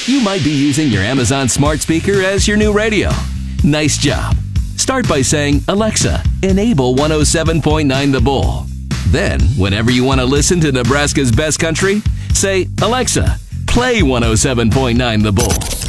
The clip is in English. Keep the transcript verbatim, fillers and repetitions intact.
You might be using your Amazon smart speaker as your new radio. Nice job. Start by saying, Alexa, enable one oh seven point nine The Bull. Then, whenever you want to listen to Nebraska's best country, say, Alexa, play one oh seven point nine The Bull.